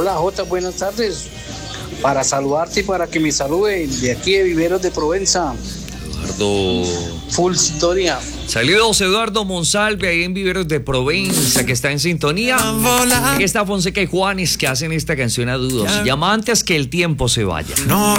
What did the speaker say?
Hola Jota, buenas tardes. Para saludarte y para que me saluden de aquí de Viveros de Provenza. Eduardo. Full sintonía. Saludos, Eduardo Monsalve, ahí en Viveros de Provenza, que está en sintonía. Aquí está Fonseca y Juanes, que hacen esta canción a dudos. Se llama Antes que el tiempo se vaya.